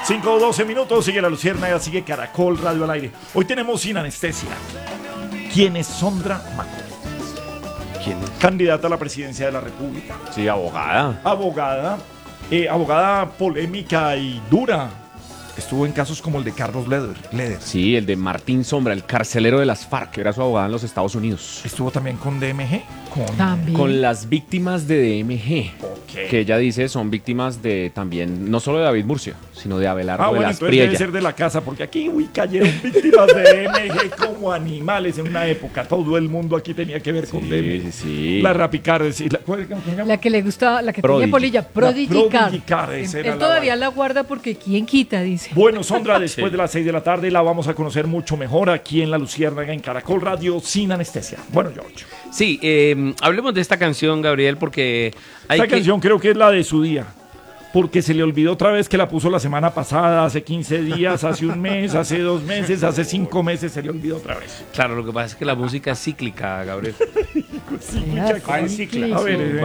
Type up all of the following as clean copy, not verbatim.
5:12, sigue La Luciérnaga, sigue Caracol Radio al aire. Hoy tenemos Sin Anestesia. ¿Quién es Sondra Maco? ¿Quién es? Candidata a la presidencia de la República. Sí, abogada. Abogada polémica y dura. Estuvo en casos como el de Carlos Leder. Sí, el de Martín Sombra, el carcelero de las FARC, que era su abogada en los Estados Unidos. Estuvo también con DMG. Con las víctimas de DMG, Ok. que ella dice son víctimas de también, no solo de David Murcia, sino de Abelardo de Bueno, las entonces Priella. debe ser de la casa, porque aquí cayeron víctimas de DMG como animales en una época. Todo el mundo aquí tenía que ver con DMG. Sí. La Rapicar, ¿cómo se llama? La que le gustaba, la que Prodigy. tenía polilla, Prodigy Car. Prodigy Car, esa era Él la todavía vaina. la guarda porque ¿quién quita? Dice. Bueno, Sondra, después de las 6 de la tarde la vamos a conocer mucho mejor aquí en La Luciérnaga, en Caracol Radio, Sin Anestesia. Bueno, George. Sí, hablemos de esta canción, Gabriel, porque hay Esta canción creo que es la de su día. Porque se le olvidó otra vez que la puso la semana pasada, hace 15 días, hace un mes, hace 2 meses, hace 5 meses, se le olvidó otra vez. Claro, lo que pasa es que la música es cíclica, Gabriel. Sí, Era mucha cosa. cíclico. A ver,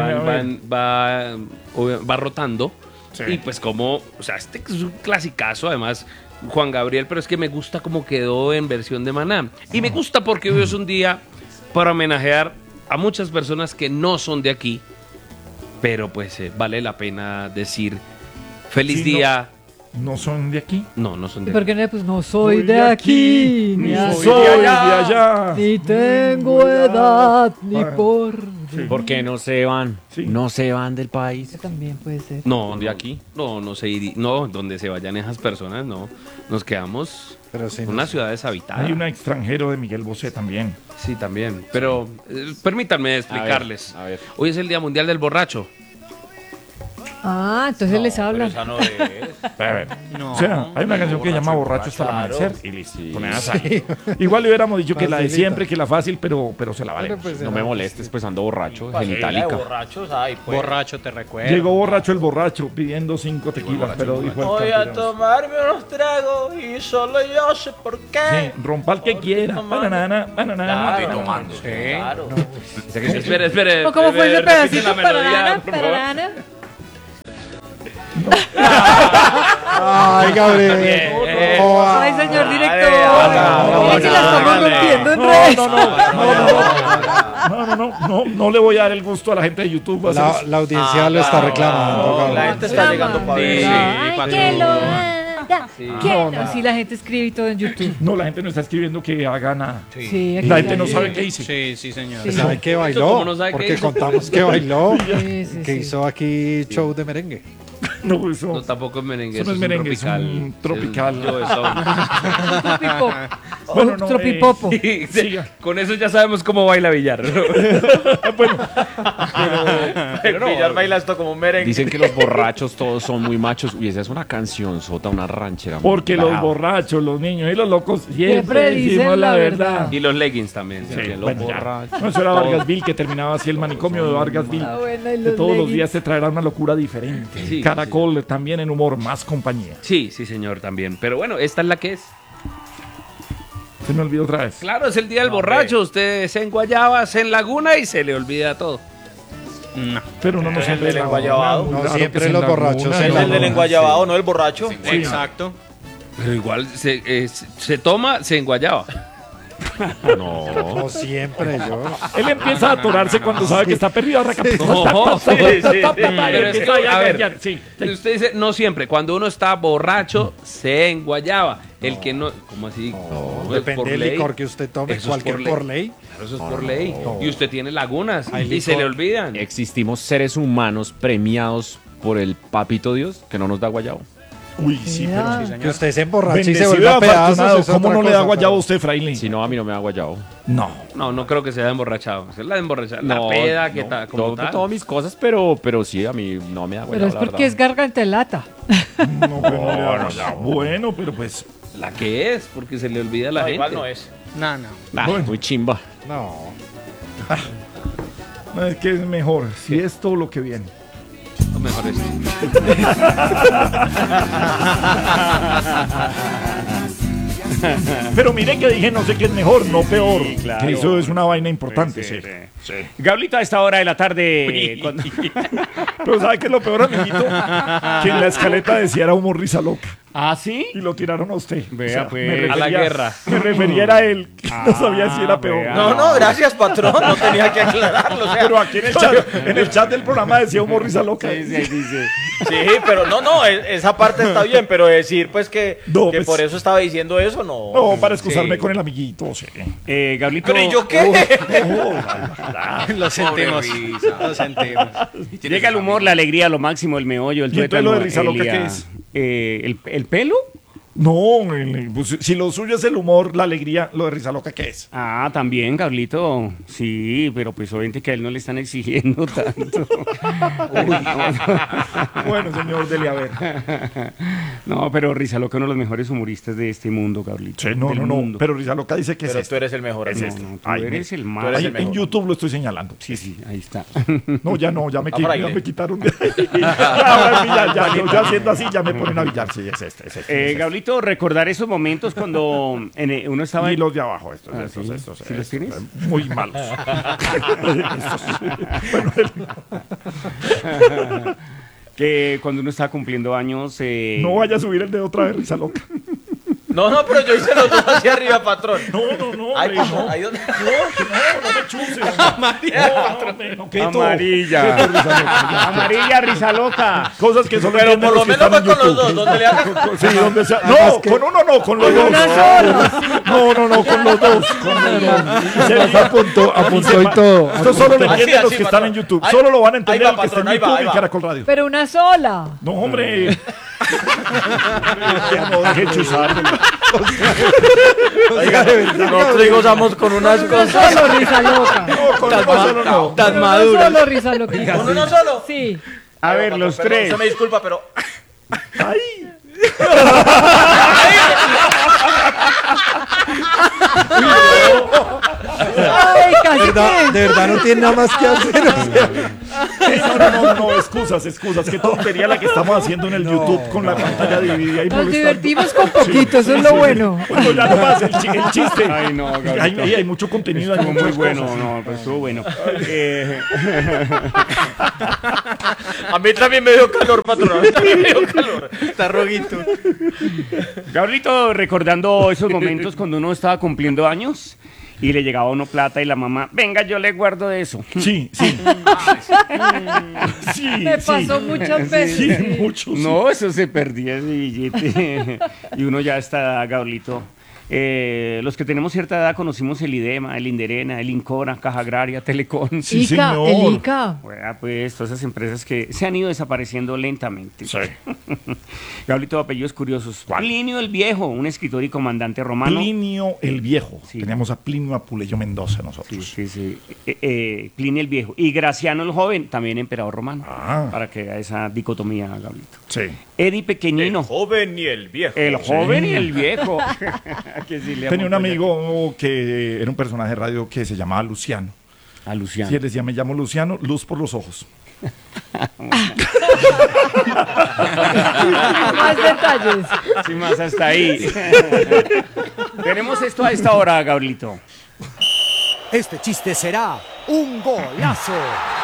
Va rotando. Sí. Y pues como, o sea, este es un clasicazo, además, Juan Gabriel, pero es que me gusta cómo quedó en versión de Maná. Y me gusta porque hoy es un día para homenajear a muchas personas que no son de aquí, pero pues vale la pena decir feliz Sí, día. ¿No son de aquí? No son ¿Y de por aquí. qué no? Pues no soy de aquí, ni ni soy de allá. ni tengo edad, ni Bueno, por... sí. ¿Por qué no se van? Sí. No se van del país. También puede ser. No, de aquí. No se iría. No, donde se vayan esas personas, no. Nos quedamos Pero sí, en no una sé. ciudad deshabitada. Hay un extranjero de Miguel Bosé también. Sí, también. Pero permítanme explicarles. A ver. Hoy es el Día Mundial del Borracho. Ah, entonces les habla. no es. A ver. No. O sea, hay una canción que se llama Borracho hasta el amanecer y listo. Con esa sale. Igual le hubiéramos dicho que la de Facilita. siempre, que la fácil, pero se la Pero valemos. pues, No me molestes, pues ando borracho, genitálica. Borrachos, ay, pues. Borracho te recuerdo. Llegó borracho el borracho pidiendo 5 tequilas, pero dijo el Voy a campeón. tomarme unos tragos y solo yo sé por qué. Sí, rompa el que quiera. Banana. Claro, tomando. Claro. Espere. ¿O cómo fue ese repite pedacito? la melodía, Pararana, por favor. pararana. Ay, Gabriel. Ay, señor director. hágale, Mira si la estamos hágale. rompiendo en No, redes. no le voy a dar el gusto a la gente de YouTube. Va a ser- La audiencia lo está reclamando. No, Gabriel. la gente está llegando para ver. Ay, para que que- lo haga. Que No, no. Si la gente escribe y todo en YouTube. No, la gente no está escribiendo que haga nada. Sí, aquí La gente no hay- sabe qué hice. Sí, sí, señor. Sí. ¿Sabe qué bailó? ¿Cómo no sabe qué Porque hizo? contamos que bailó. Sí, sí, Que sí. hizo aquí show de merengue. No, eso, No, tampoco es merengue. Eso no es merengue, es un tropical. Tropipop. Bueno, no, Tropipopo. siga. Con eso ya sabemos cómo baila Villar. Bueno, El Villar baila esto como un merengue. Dicen que los borrachos todos son muy machos. Y esa es una canción sota, una ranchera. muy porque los brava. borrachos, los niños y los locos Siempre siempre dicen decimos la la verdad. verdad. Y los leggings también. Sí, que los bueno, ya. borrachos. No, eso era Vargasville, que terminaba así el manicomio de Vargasville. Ah, bueno, y Que los todos los leggings. días te traerá una locura diferente. Sí, Caracol también en humor, más compañía. Sí, señor, también. Pero bueno, esta es la que es. Se me olvidó otra vez. Claro, es el día del borracho. Usted se enguayaba, se enlaguna y se le olvida todo. Pero uno no Es el siempre del la enguayabado. muy No, raro siempre que se los enlaguna, borrachos Es se el del enguayabado, no el borracho. Exacto. Pero igual se toma, se enguayaba. No. No siempre yo. Él empieza a atorarse cuando sabe que está perdido. No, sí. Pero es que, a ver, Sí. usted dice, no siempre. Cuando uno está borracho, se enguayaba. El que no, ¿cómo así? No, No, es depende por del ley. licor que usted tome. Eso es Cualquier por ley. Claro, eso es por ley. Y usted tiene lagunas Hay y se le licor. olvidan. Existimos seres humanos premiados por el papito Dios que no nos da guayabo. Uy, sí, pero Mira. Que usted se emborrache y se bendecido y vuelva a pedazos. afortunado. es ¿Cómo otra no le da cosa, guayabo a pero- usted, fraile? Si no, a mí no me da guayabo. No. No creo que sea emborrachado. Es la emborrachada. No, La peda que no, tal, como tal. todas mis cosas, pero sí, a mí no me da Pero guayabo. es la porque es verdad. garganta de lata. No, pero no le da guayabo. Bueno, pero pues. La que es, porque se le olvida a la No, gente. igual no es. No, no. Ah, Bueno. muy chimba. No. No, es que es mejor. Si es todo lo que viene. Lo mejor es. Pero mire que dije no sé qué es mejor, no peor. Que eso es una vaina importante, sí. Gablita, a esta hora de la tarde. Pero ¿sabe qué es lo peor, amiguito? Que en la escaleta decía era humor risa loca. ¿Ah, sí? y lo tiraron a usted. Vea, pues. me A la guerra. Me refería a él, que no sabía si era peor. vea. No, no, gracias, patrón. No tenía que aclararlo. O sea, Pero aquí en el chat del programa decía humor risa loca. Sí, sí, ahí dice. sí, pero no, esa parte está bien, pero decir pues que No, que pues- por eso estaba diciendo eso, no. No, para excusarme Sí. con el amiguito, sí. Gablito. Pero ¿y yo qué? Lo sentimos. Lo sentimos. Llega el humor, la alegría, lo máximo, el meollo, el ¿Y entonces lo de tuétano, risa loca Elia. qué es? ¿El pelo? No, pues, si lo suyo es el humor, la alegría, lo de risa loca, ¿qué es? Ah, también, Gablito. Sí, pero pues obviamente que a él no le están exigiendo tanto. Bueno, señor Dele, a ver. No, pero Risa Loca, uno de los mejores humoristas de este mundo, Gablito. Sí, no, Del no, no. mundo. Pero risa loca dice que Pero es tú este. eres el mejor. Es amigo. este. No, tú Ay, eres mire. el más. eres Ahí el mejor. en YouTube lo estoy señalando. Sí, sí, ahí está. No, ya no, ya me, por ahí, ya ¿eh? me quitaron de ahí. Ahora sí, yo haciendo así ya me ponen a billar. Sí, es este. Es este. Gablito, recordar esos momentos cuando uno estaba Y en... los de abajo, estos, Ah, estos, ¿sí? estos. ¿Sí los tienes? Muy malos. Bueno, Que cuando uno estaba cumpliendo años... no vaya a subir el dedo otra vez, risa loca. No, pero yo hice los dos hacia arriba, patrón. No, no, Ay, hombre, patrón, no. ahí donde. No me chuse. No, qué todo. Amarilla. Qué todo, risa loca. Amarilla, Risa Loca. Cosas que solo Pero entienden por lo los que menos están fue en con los YouTube. dos, donde le haga. Sí, donde sea. No, con uno no, con los dos. No, con los dos. Se Apuntó y todo. Esto solo lo Así, entienden los así, que están patrón. en YouTube. Ahí- Solo lo van a ahí entender va, los que estén en patrón, ahí va, YouTube ahí y va. Caracol Radio. Pero una sola. No, hombre. No deje chuzar. Oiga, nosotros gozamos con unas Uno cosas. solo, risa loca. No, con uno solo no. Tan Uno maduras. solo, risa loca. ¿Con uno solo? Sí. A ver, los Perdón, tres. Se me disculpa, pero. Ay, casi que. De verdad no tiene nada más que hacer. O sea, No, excusas. Qué tontería la que estamos haciendo en el YouTube con la pantalla dividida y Nos molestando. divertimos con poquito, eso es lo bueno. Bueno, ya no más, el chiste. Ay, no, Gablito. Hay mucho contenido. hay Estuvo muy muchas bueno, cosas. no, pues estuvo bueno. A mí también me dio calor, patrón. A mí también me dio calor. Está roguito. Gablito, recordando esos momentos cuando uno estaba cumpliendo años y le llegaba a uno plata y la mamá, venga, yo le guardo de eso. Sí. Sí, Me pasó muchas veces. Sí, sí. mucho. sí. No, eso se perdía ese billete. Y uno ya está, Gablito. Los que tenemos cierta edad conocimos el IDEMA, el Inderena, el Incora, Caja Agraria, Telecom. Sí, Ica, señor. el Ica. Bueno, pues todas esas empresas que se han ido desapareciendo lentamente. Sí. Gablito, apellidos curiosos. Plinio el Viejo, un escritor y comandante romano. Plinio el Viejo. Sí. Teníamos a Plinio Apuleyo Mendoza Sí, nosotros. sí, sí. Plinio el Viejo. Y Graciano el Joven, también emperador romano. Ah. Para que haga esa dicotomía, Gablito. Sí. Eddie Pequeñino. Joven y el viejo. El joven y el viejo. Que sí le Tenía un amo, amigo que era un personaje de radio que se llamaba Luciano. A Luciano. Sí, él decía, me llamo Luciano, luz por los ojos. Más detalles. Sí, más hasta ahí. Tenemos esto a esta hora, Gablito. Este chiste será un golazo.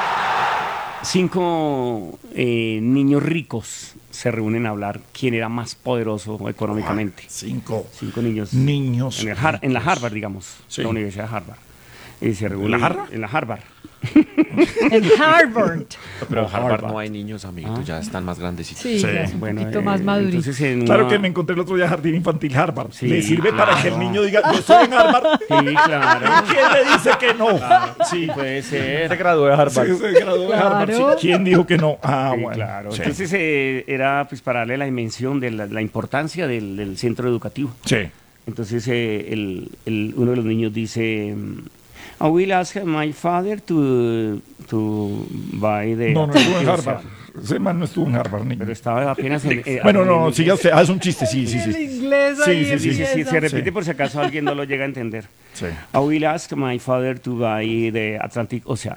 5 niños ricos se reúnen a hablar quién era más poderoso económicamente. 5 5 niños. niños. En la Harvard, digamos. Sí. La Universidad de Harvard. Y se reúnen, ¿En la Harvard? En la Harvard. En Harvard. Pero en Harvard Harvard. no hay niños, amiguitos, ya están más grandecitos. Sí, Sí. ya es un Bueno, poquito más madurito. entonces en Claro una- que me encontré el otro día Jardín Infantil Harvard. Sí. Le sirve para que el niño diga, yo estoy en Harvard. Sí, claro. ¿Quién le dice que no? Sí, puede ser. graduó de Harvard. Sí, se graduó de Harvard. Claro. Sí. ¿Quién dijo que no? Ah, Sí, bueno. claro. Sí. Entonces era pues para darle la dimensión de la importancia del centro educativo. Sí. Entonces uno de los niños dice, I will ask my father to buy the... No estuvo en O Harvard. sea, Ese man no estuvo en Harvard, niño. pero estaba apenas en... Bueno, no, aprendiendo siga usted. Ah, es un chiste, sí. El inglés Sí, ahí sí, sí, Sí, empieza. se repite Sí. por si acaso alguien no lo llega a entender. Sí. I will ask my father to buy the Atlantic Ocean.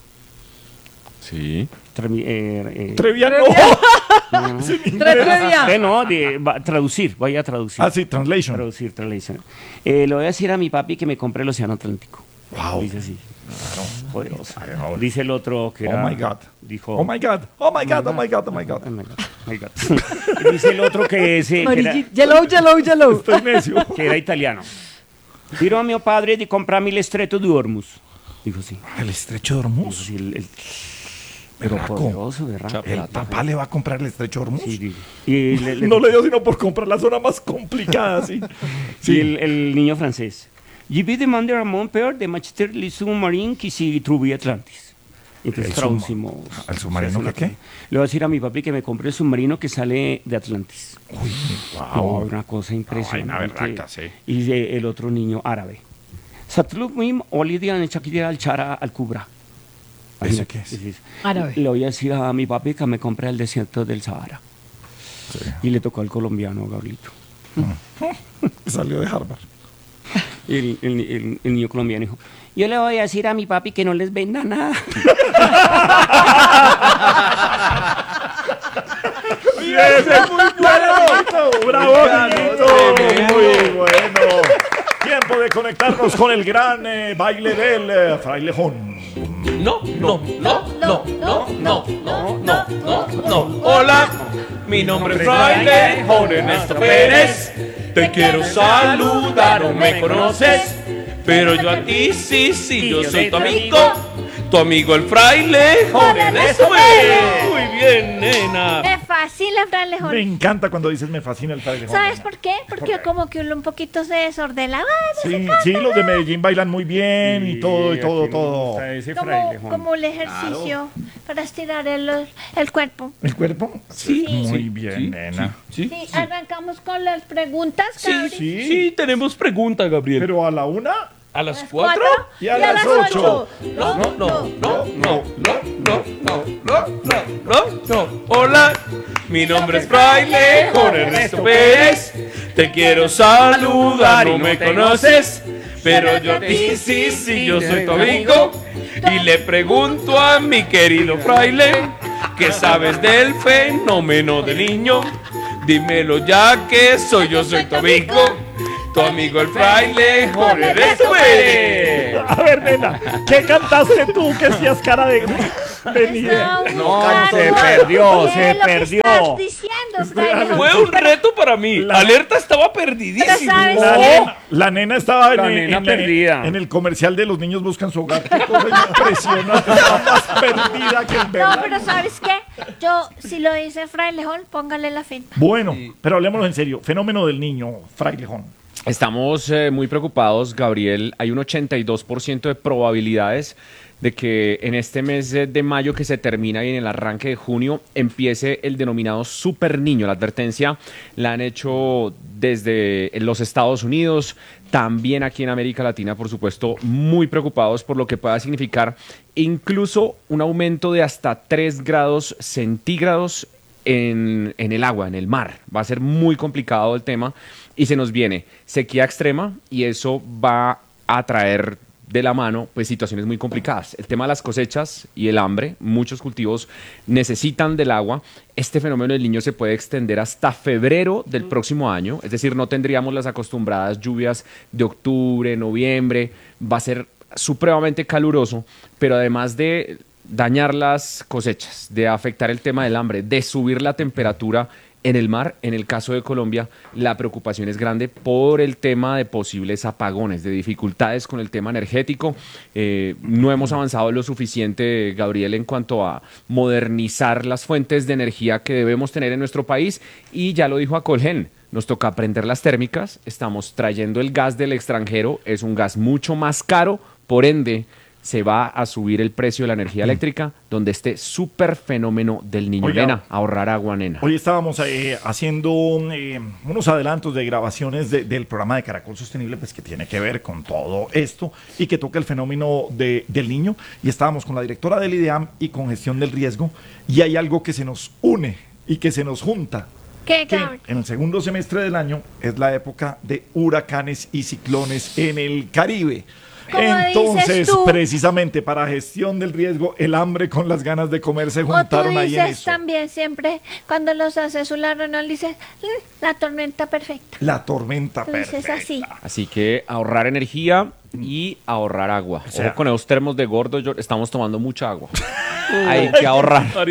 Sí. Trevia no. Trevia. No, traducir, voy a traducir. Ah, sí, translation. Translation. Le voy a decir a mi papi que me compre el Océano Atlántico. Wow. Dice así. poderoso. Dice el otro que Oh era... my God. Dijo... Oh my God, oh my God, oh my God, oh my God. Oh my God, oh my God. Dice el otro que ese... Que era, Yellow. Estoy necio. que era italiano. Tiro a mi padre de comprarme el estrecho de Hormuz. Dijo sí. El estrecho de Dijo, Hormuz. sí, pero Berraco. poderoso, ¿verdad? El papá le va a comprar el estrecho de Hormuz. Sí, sí. Y No le dio sino por comprar la zona más complicada, sí. Sí, el niño francés. Je vais demander à mon père de m'acheter le sous-marin qui se trouve Atlantis. Entonces ¿El traducimos. ¿El submarino se hace qué? una- Le voy a decir a mi papi que me compre el submarino que sale de Atlantis. Uy, No, wow. una cosa impresionante. vaina berraca, sí. Y el otro niño árabe. Satlub mim olidia en Shakira al Chara al Kubra. ¿Ese qué es? Sí. Árabe. Le voy a decir a mi papi que me compre el desierto del Sahara. Y le tocó al colombiano, Gabrielito. Salió de Harvard. Y el niño colombiano dijo, yo le voy a decir a mi papi que no les venda nada. ¡Ese es muy bueno! ¡Bravo, niñito! Muy bueno. Tiempo de conectarnos con el gran baile del frailejón. No. Hola, mi nombre es Fraile Jorge Ernesto Pérez. Te quiero saludar, no me conoces, pero yo a ti sí, yo soy tu amigo el Fraile Jorge Ernesto Pérez. Muy bien, nena. Me fascina el frailejón. Me encanta cuando dices me fascina el frailejón. ¿Sabes por qué? Porque como que uno un poquito se desordena. Sí, sí, los de Medellín bailan muy bien y todo. Ese Como, frailejón. como el ejercicio para estirar el cuerpo. ¿El cuerpo? Sí, Muy sí, bien, sí, nena. Sí, arrancamos con las preguntas, Gabriel. Sí, tenemos pregunta, Gabriel. Pero a la una ¿A las Las 4? y a las 8. No. Hola, mi nombre es Fraile Jorge Ernesto Pérez. Te quiero saludar, no me conoces, pero yo a ti sí, yo soy tu amigo. Y le pregunto a mi querido Fraile, ¿qué sabes del fenómeno del niño? Dímelo ya que soy tu amigo el Fraile Jorge Ernesto Pérez. A ver, nena, ¿qué cantaste tú que hacías cara de ni idea? No, se perdió, se perdió. ¿Qué estás diciendo, frailejón? Fue un reto para mí. Alerta estaba perdidísimo. Pero ¿sabes La qué? nena, la nena estaba La nena perdida. en el comercial de Los Niños Buscan Su Hogar. Qué cosa impresionante. Estaba más perdida que el No, verdad. pero ¿sabes qué? Yo, si lo dice frailejón, póngale la fin. Bueno, pero hablemoslo en serio. Fenómeno del niño, frailejón. Estamos muy preocupados, Gabriel. Hay un 82% de probabilidades de que en este mes de mayo que se termina y en el arranque de junio empiece el denominado super niño. La advertencia la han hecho desde los Estados Unidos, también aquí en América Latina, por supuesto, muy preocupados por lo que pueda significar incluso un aumento de hasta 3 grados centígrados en el agua, en el mar. Va a ser muy complicado el tema y se nos viene sequía extrema y eso va a traer de la mano pues situaciones muy complicadas. El tema de las cosechas y el hambre, muchos cultivos necesitan del agua. Este fenómeno del niño se puede extender hasta febrero del próximo año, es decir, no tendríamos las acostumbradas lluvias de octubre, noviembre. Va a ser supremamente caluroso, pero además de dañar las cosechas, de afectar el tema del hambre, de subir la temperatura en el mar, en el caso de Colombia, la preocupación es grande por el tema de posibles apagones, de dificultades con el tema energético. No hemos avanzado lo suficiente, Gabriel, en cuanto a modernizar las fuentes de energía que debemos tener en nuestro país y ya lo dijo Acolgen. Nos toca aprender las térmicas, estamos trayendo el gas del extranjero, es un gas mucho más caro, por ende se va a subir el precio de la energía eléctrica, donde este súper fenómeno del niño. Oiga, Nena, ahorrar agua, nena. Hoy estábamos haciendo unos adelantos de grabaciones del programa de Caracol Sostenible, pues que tiene que ver con todo esto y que toca el fenómeno del niño. Y estábamos con la directora del IDEAM y con gestión del riesgo. Y hay algo que se nos une y que se nos junta. ¿Qué, Que Gabriel? en el segundo semestre del año es la época de huracanes y ciclones en el Caribe. Como Entonces, dices tú. precisamente para gestión del riesgo, el hambre con las ganas de comer se O tú juntaron ahí en dices eso. también siempre, cuando los haces un reunión, dices, la tormenta perfecta. La tormenta Tú dices perfecta. así. Así que ahorrar energía, y ahorrar agua. sea- Ojo con esos termos de gordo, estamos tomando mucha agua. Hay que ahorrar. Nos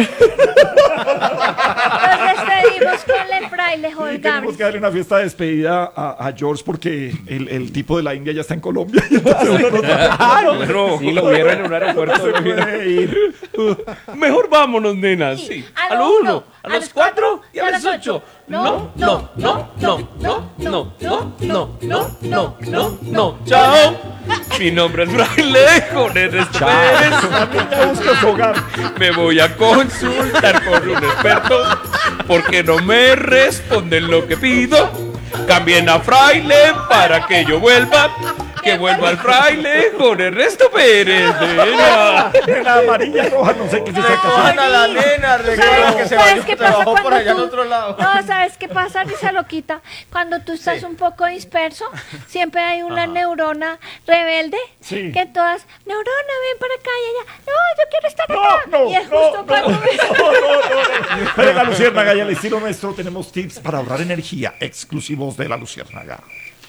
despedimos con el fraile Y Jorge tenemos Gabriel. que darle una fiesta de despedida a George porque el tipo de la India ya está en Colombia. Y entonces uno no- Sí, lo vieron en un aeropuerto. se puede ir. Mejor vámonos, nenas. Sí. A A lo lo uno, 1, a los 4 y a los 8. No, No, no, no, no, no, no, no, no, no, no, no. Chao. Mi nombre es Fraile Jorge Pérez. La niña busca su hogar. Me voy a consultar con un experto porque no me responden lo que pido. Cambien a Fraile para que yo vuelva. Que vuelva el Fraile con Ernesto Pérez. Nena. En la amarilla roja, no sé qué se saca. Cojan a la nena, recuerda que se ¿Sabes bajó, qué se pasa bajó por cuando allá al tú- otro lado. No, ¿sabes qué pasa, Risa Loquita? Cuando tú estás un poco disperso, siempre hay una neurona rebelde Sí. que todas, neurona, ven para acá y ella, no, yo quiero estar acá. No, y es justo cuando Pero en la Luciérnaga y al estilo nuestro tenemos tips para ahorrar energía exclusivos de la Luciérnaga.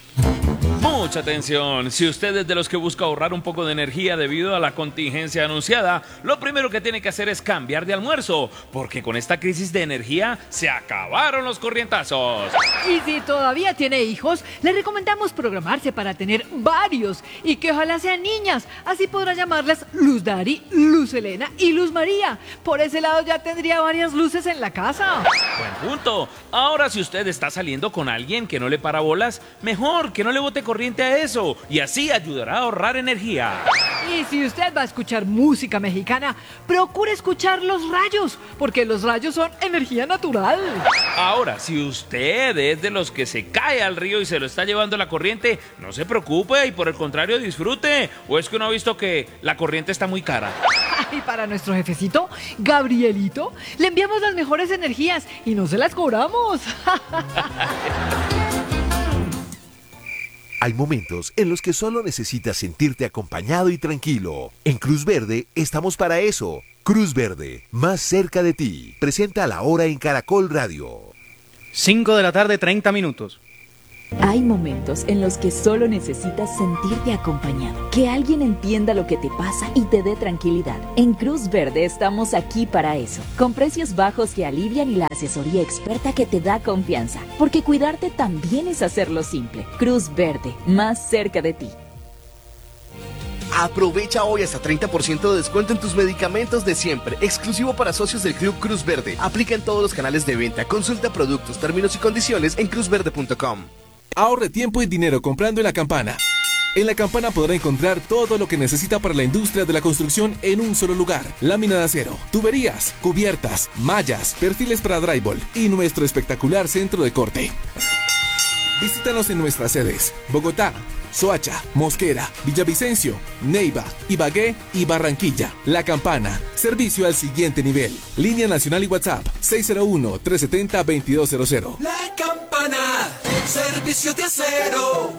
Mucha atención, si usted es de los que busca ahorrar un poco de energía debido a la contingencia anunciada, lo primero que tiene que hacer es cambiar de almuerzo, porque con esta crisis de energía se acabaron los corrientazos. Y si todavía tiene hijos, le recomendamos programarse para tener varios y que ojalá sean niñas. Así podrá llamarlas Luz Dari, Luz Elena y Luz María. Por ese lado ya tendría varias luces en la casa. Buen punto. Ahora si usted está saliendo con alguien que no le para bolas, mejor que no le bote corriente a eso y así ayudará a ahorrar energía. Y si usted va a escuchar música mexicana, procure escuchar los rayos, porque los rayos son energía natural. Ahora, si usted es de los que se cae al río y se lo está llevando la corriente, no se preocupe y por el contrario disfrute. ¿O es que uno ha visto que la corriente está muy cara? Y para nuestro jefecito, Gabrielito, le enviamos las mejores energías y no se las cobramos. Hay momentos en los que solo necesitas sentirte acompañado y tranquilo. En Cruz Verde estamos para eso. Cruz Verde, más cerca de ti. Presenta La Hora en Caracol Radio. 5 de la tarde, 30 minutos. Hay momentos en los que solo necesitas sentirte acompañado, que alguien entienda lo que te pasa y te dé tranquilidad. En Cruz Verde estamos aquí para eso, con precios bajos que alivian y la asesoría experta que te da confianza, porque cuidarte también es hacerlo simple. Cruz Verde, más cerca de ti. Aprovecha hoy hasta 30% de descuento en tus medicamentos de siempre, exclusivo para socios del Club Cruz Verde. Aplica en todos los canales de venta. Consulta productos, términos y condiciones en cruzverde.com. Ahorre tiempo y dinero comprando en La Campana. En La Campana podrá encontrar todo lo que necesita para la industria de la construcción en un solo lugar. Lámina de acero, tuberías, cubiertas, mallas, perfiles para drywall y nuestro espectacular centro de corte. Visítanos en nuestras sedes: Bogotá, Soacha, Mosquera, Villavicencio, Neiva, Ibagué y Barranquilla. La Campana, servicio al siguiente nivel. Línea nacional y WhatsApp 601-370-2200. La Campana, servicio de acero.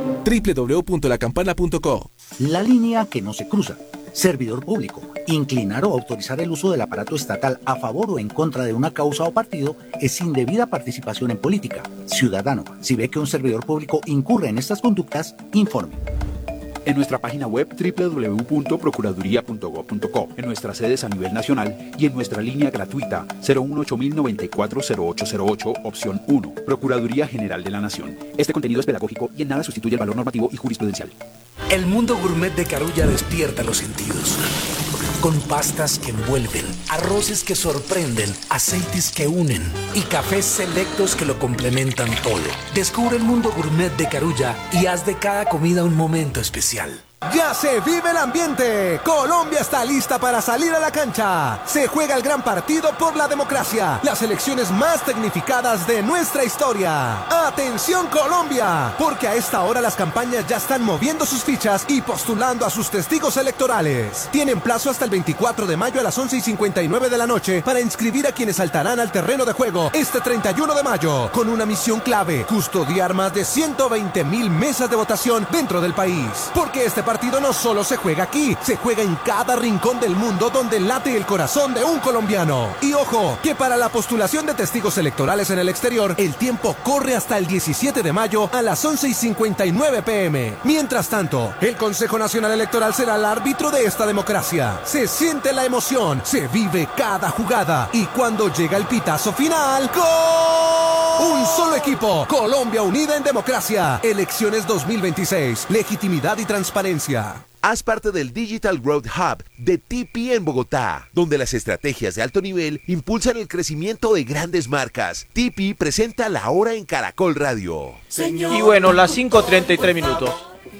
www.lacampana.co. La línea que no se cruza. Servidor público. Inclinar o autorizar el uso del aparato estatal a favor o en contra de una causa o partido es indebida participación en política. Ciudadano, si ve que un servidor público incurre en estas conductas, informe. En nuestra página web www.procuraduría.gov.co, en nuestras sedes a nivel nacional y en nuestra línea gratuita 018-094-0808, opción 1, Procuraduría General de la Nación. Este contenido es pedagógico y en nada sustituye el valor normativo y jurisprudencial. El mundo gourmet de Carulla despierta los sentidos. Con pastas que envuelven, arroces que sorprenden, aceites que unen y cafés selectos que lo complementan todo. Descubre el mundo gourmet de Carulla y haz de cada comida un momento especial. Ya se vive el ambiente. Colombia está lista para salir a la cancha. Se juega el gran partido por la democracia. Las elecciones más tecnificadas de nuestra historia. ¡Atención Colombia! Porque a esta hora las campañas ya están moviendo sus fichas y postulando a sus testigos electorales. Tienen plazo hasta el 24 de mayo a las 11:59 de la noche para inscribir a quienes saltarán al terreno de juego este 31 de mayo. Con una misión clave: custodiar más de 120,000 mesas de votación dentro del país. Porque este partido partido no solo se juega aquí, se juega en cada rincón del mundo donde late el corazón de un colombiano. Y ojo, que para la postulación de testigos electorales en el exterior, el tiempo corre hasta el 17 de mayo a las 11:59 p.m. Mientras tanto, el Consejo Nacional Electoral será el árbitro de esta democracia. Se siente la emoción, se vive cada jugada y cuando llega el pitazo final, ¡gol! Un solo equipo, Colombia unida en democracia. Elecciones 2026, legitimidad y transparencia. Haz parte del Digital Growth Hub de TP en Bogotá, donde las estrategias de alto nivel impulsan el crecimiento de grandes marcas. TP presenta La Hora en Caracol Radio. Y bueno, las 5:33 minutos.